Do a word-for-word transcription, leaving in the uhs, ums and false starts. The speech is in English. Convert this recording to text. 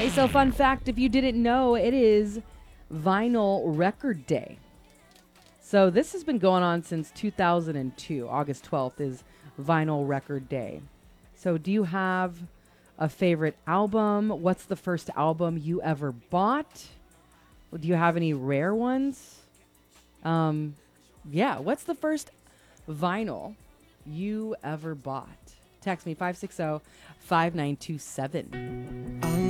Okay, so fun fact, if you didn't know, it is Vinyl Record Day. So this has been going on since two thousand two. August twelfth is Vinyl Record Day. So do you have a favorite album? What's the first album you ever bought? Do you have any rare ones? Um, yeah, what's the first vinyl you ever bought? Text me five six zero, five nine two seven.